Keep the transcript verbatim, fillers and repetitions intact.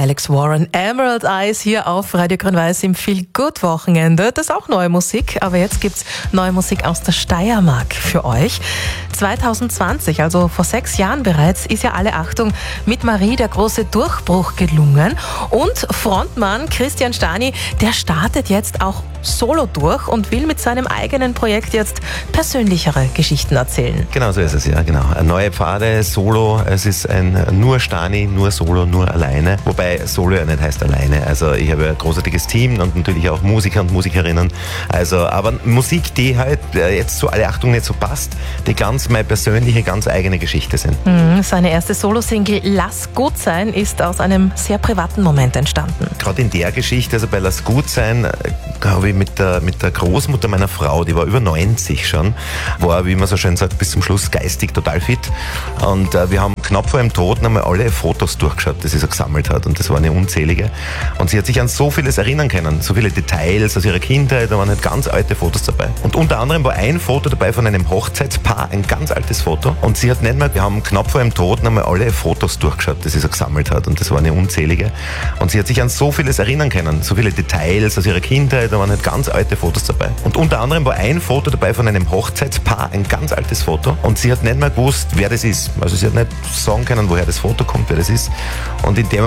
Alex Warren, Emerald Eyes hier auf Radio Grün-Weiß im Feel-Good-Wochenende. Das ist auch neue Musik, aber jetzt gibt's neue Musik aus der Steiermark für euch. zwanzig zwanzig, also vor sechs Jahren bereits, ist ja alle Achtung mit Marie der große Durchbruch gelungen. Und Frontmann Christian Stani, der startet jetzt auch solo durch und will mit seinem eigenen Projekt jetzt persönlichere Geschichten erzählen. Genau so ist es, ja, genau. Neue Pfade, Solo, es ist ein nur Stani, nur Solo, nur alleine. Wobei Solo ja nicht heißt alleine. Also ich habe ein großartiges Team und natürlich auch Musiker und Musikerinnen. Also, aber Musik, die halt jetzt zu alle Achtung nicht so passt, die ganz meine persönliche, ganz eigene Geschichte sind. Mhm, seine erste Solo-Single Lass gut sein ist aus einem sehr privaten Moment entstanden. Gerade in der Geschichte, also bei Lass gut sein, habe ich mit der, mit der Großmutter meiner Frau, die war über neunzig schon, war, wie man so schön sagt, bis zum Schluss geistig total fit. Und äh, wir haben knapp vor ihrem Tod einmal alle Fotos durchgeschaut, die sie so gesammelt hat. Und das waren ja unzählige. Und sie hat sich an so vieles erinnern können, so viele Details aus ihrer Kindheit, da waren halt ganz alte Fotos dabei. Und unter anderem war ein Foto dabei von einem Hochzeitspaar, ein ganz altes Foto. Und sie hat nicht mehr, wir haben knapp vor ihrem Tod einmal alle Fotos durchgeschaut, die sie so gesammelt hat. Und das waren ja unzählige. Und sie hat sich an so vieles erinnern können, so viele Details aus ihrer Kindheit, da waren halt ganz alte Fotos dabei. Und unter anderem war ein Foto dabei von einem Hochzeitspaar, ein ganz altes Foto. Und sie hat nicht mehr gewusst, wer das ist. Also sie hat nicht sagen können, woher das Foto kommt, wer das ist. Und in dem